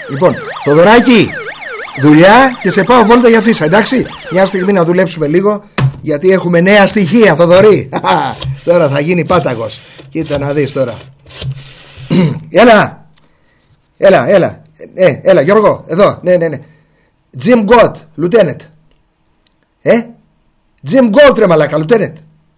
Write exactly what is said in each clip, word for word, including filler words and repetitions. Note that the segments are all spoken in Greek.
Λοιπόν, Θοδωράκη, δουλειά και σε πάω βόλτα για Τσίσα, εντάξει. Μια στιγμή να δουλέψουμε λίγο, γιατί έχουμε νέα στοιχεία, Θοδωρή. Τώρα θα γίνει πάταγος. Κοίτα να δεις τώρα. Έλα, έλα, έλα. Ε, έλα, Γιώργο, εδώ, ναι, ναι, ναι. Jim Gott, Lieutenant. Ε, Jim Gott, ρε μαλάκα, Lieutenant.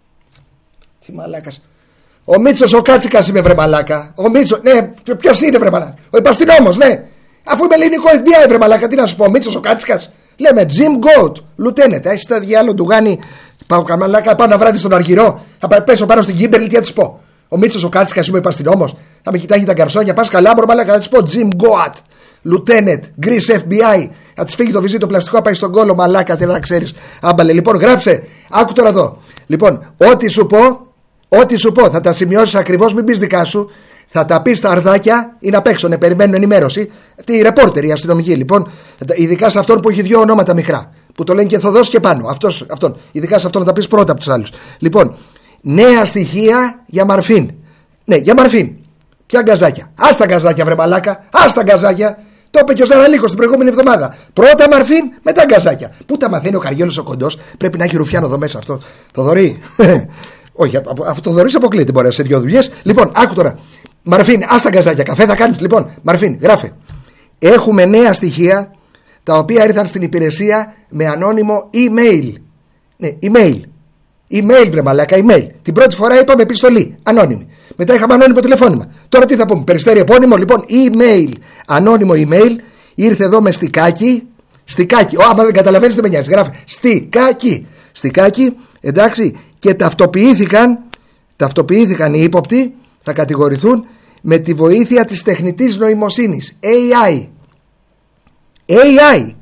Τι μαλάκας. Ο Μίτσος ο Κάτσικας είμαι, βρε μαλάκα. Ο Μίτσος, ναι, ποιος είναι, βρε μαλάκα. Ο υπαστηνόμος, ναι. Αφού είμαι ελληνικό εφ μπι άι, βρε μαλάκα, τι να σου πω, ο Μίτσος ο Κάτσικας. Λέμε Jim Gott, Lieutenant. Έχεις τα διάλογο του Γάνη. Πάω καμαλάκα, πάω ένα βράδυ στον Αργυρό. Θα πέσω πάνω στην Κίμπερλι, τι θα της πω. Ο Μίτσος ο Κάτσικας είμαι, υπαστηνόμος. Θα με κοιτάγει τα γκαρσόνια, πας καλά, μπρο μαλάκα, θα της πω Jim Gott, Lieutenant, Greece εφ μπι άι. Θα της φύγει το βυζί το πλαστικό, πάει στον κόλο, μαλάκα, τι να ξέρεις. Άμπαλε, λοιπόν, γράψε. Άκου τώρα εδώ. Λοιπόν, ό,τι σου πω. Ό,τι σου πω θα τα σημειώσεις ακριβώς, μην πεις δικά σου. Θα τα πεις στα αρδάκια, είναι απ' έξω, ναι, περιμένουν ενημέρωση. Αυτή η ρεπόρτερ, η αστυνομική, λοιπόν. Ειδικά σε αυτόν που έχει δύο ονόματα μικρά. Που το λένε και Θοδός και πάνω. Αυτός, αυτόν. Ειδικά σε αυτόν να τα πεις πρώτα από τους άλλους. Λοιπόν, νέα στοιχεία για Μαρφίν. Ναι, για Μαρφίν. Ποια γκαζάκια. Ας τα γκαζάκια, βρε μαλάκα. Ας τα γκαζάκια. Το είπε και ο Ζαραλίκος την προηγούμενη εβδομάδα. Πρώτα Μαρφίν, μετά γκαζάκια. Πού τα μαθαίνει ο Καριόλος ο κοντός. Πρέπει να έχει ρουφιάνο εδώ μέσα αυτό. Θοδωρή. Όχι, αυτό το Θοδωρής αποκλείεται, μπορεί σε δύο δουλειές. Λοιπόν, άκου τώρα. Μαρφίν, άστα γκαζάκια, καφέ θα κάνεις. Λοιπόν, Μαρφίν, γράφε. Έχουμε νέα στοιχεία τα οποία ήρθαν στην υπηρεσία με ανώνυμο email. Ναι, email. Email, βρε μαλάκα, email. Την πρώτη φορά είπαμε επιστολή, ανώνυμη. Μετά είχαμε ανώνυμο τηλεφώνημα. Τώρα τι θα πούμε, περιστέρι επώνυμο, λοιπόν, email. Ανώνυμο email. Ήρθε εδώ με στικάκι. Στικάκι. Ω, άμα δεν καταλαβαίνεις, δεν με νοιάζει. Γράφε. Στικάκι. Στικάκι, εντάξει. Και ταυτοποιήθηκαν, ταυτοποιήθηκαν οι ύποπτοι, θα κατηγορηθούν με τη βοήθεια της τεχνητής νοημοσύνης. έι άι. έι άι.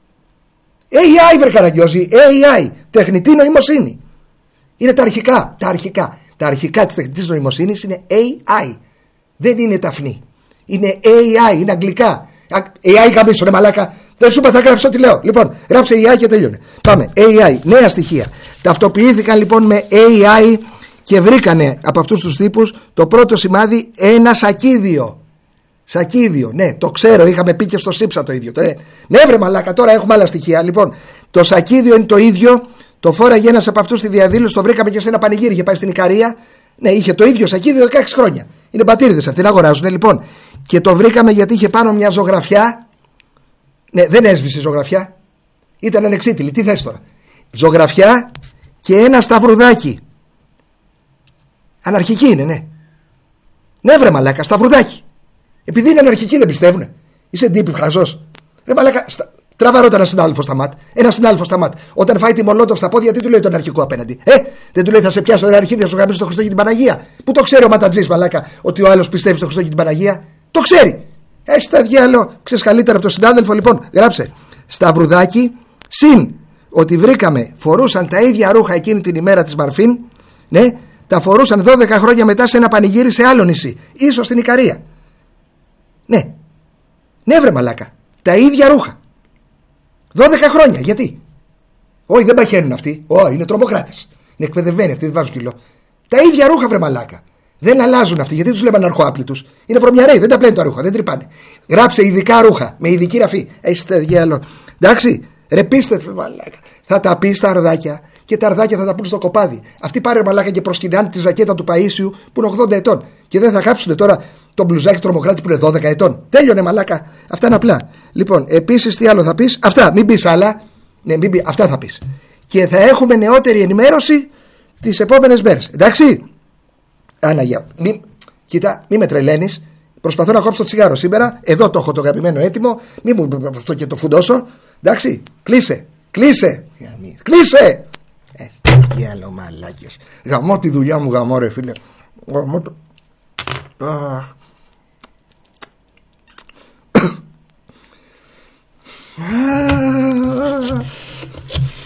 έι άι, βρε Καραγκιόζη. έι άι. Τεχνητή νοημοσύνη. Είναι τα αρχικά. Τα αρχικά. Τα αρχικά της τεχνητής νοημοσύνης είναι έι άι. Δεν είναι ταφνή. Είναι έι άι. Είναι αγγλικά. έι άι γαμίσου, ρε μαλάκα. Δεν σου είπα, θα γράψω ό,τι λέω. Λοιπόν, γράψε έι άι και τελειώνε. Πάμε. έι άι. Νέα στοιχεία. Ταυτοποιήθηκαν λοιπόν με έι άι και βρήκανε από αυτούς τους τύπους το πρώτο σημάδι ένα σακίδιο. Σακίδιο, ναι, το ξέρω, είχαμε πει και στο Σύψα το ίδιο. Ναι, ναι βρε μαλάκα, τώρα έχουμε άλλα στοιχεία. Λοιπόν, το σακίδιο είναι το ίδιο. Το φόραγε ένας από αυτούς στη διαδήλωση, το βρήκαμε και σε ένα πανηγύρι. Είχε πάει στην Ικαρία. Ναι, είχε το ίδιο σακίδιο δεκαέξι χρόνια. Είναι μπατήριδες αυτοί να αγοράζουν. Λοιπόν, και το βρήκαμε γιατί είχε πάνω μια ζωγραφιά. Ναι, δεν έσβησε η ζωγραφιά. Ήταν ανεξίτηλη. Τι θες τώρα. Ζωγραφιά και ένα σταυρουδάκι. Αναρχική είναι, ναι. Ναι, βρε μαλάκα, σταυρουδάκι. Επειδή είναι αναρχική δεν πιστεύουνε. Είσαι ντύπη χαζός. Ρε μαλάκα, στα... τραβά ρώτα ένα συνάδελφο στα ματ. Ένα συνάδελφο στα ματ. Όταν φάει τη μολότοφ στα πόδια, τι του λέει τον αρχικό απέναντι. Ε, δεν του λέει θα σε πιάσω τον αρχή, θα σου γαμίσω το Χριστό και την Παναγία. Πού το ξέρει ο ματατζής μαλάκα ότι ο άλλος πιστεύει στο Χριστό και την Παναγία. Το ξέρει. Έχει τα διάλο, ξέρει καλύτερα από τον συνάδελφο. Λοιπόν, γράψε. Σταυρουδάκι συν ότι βρήκαμε φορούσαν τα ίδια ρούχα εκείνη την ημέρα της Μαρφίν. Ναι, τα φορούσαν δώδεκα χρόνια μετά σε ένα πανηγύρι σε άλλο νησί. Ίσως στην Ικαρία. Ναι. Ναι, βρε μαλάκα. Τα ίδια ρούχα. δώδεκα χρόνια. Γιατί? Όχι, δεν παχαίνουν αυτοί. Όχι, είναι τρομοκράτες. Είναι εκπαιδευμένοι αυτοί, δεν βάζουν κιλό. Τα ίδια ρούχα, βρε μαλάκα. Δεν αλλάζουν αυτοί. Γιατί τους λέμε αναρχοάπλητους. Είναι βρωμιαρέοι, δεν τα πλένουν τα ρούχα, δεν τρυπάνε. Γράψε ειδικά ρούχα, με ειδική ραφή. Έχει τα διάλο. Εντάξει, ρε πίστευε, μαλάκα. Θα τα πει στα αρδάκια και τα αρδάκια θα τα πούν στο κοπάδι. Αυτοί πάρε μαλάκα και προσκυνάνε τη ζακέτα του Παΐσιου που είναι ογδόντα ετών. Και δεν θα κάψουν τώρα τον μπλουζάκι τρομοκράτη που είναι δώδεκα ετών. Τέλειωνε μαλάκα. Αυτά είναι απλά. Λοιπόν, επίσης τι άλλο θα πει. Αυτά, μην πει άλλα. Ναι, μην πει, αυτά θα πει. Και θα έχουμε νεότερη ενημέρωση τις επόμενες μέρες. Εντάξει. Άναγια, μη, κοίτα, μη με τρελαίνεις. Προσπαθώ να κόψω το τσιγάρο σήμερα. Εδώ το έχω το αγαπημένο έτοιμο. Μη μου αυτό και το φουντώσω. Εντάξει, κλείσε, κλείσε, κλείσε. Ε, τι άλλο μαλάκες. Γαμώ τη δουλειά μου, γαμώ ρε φίλε. Γαμώ το... Ah.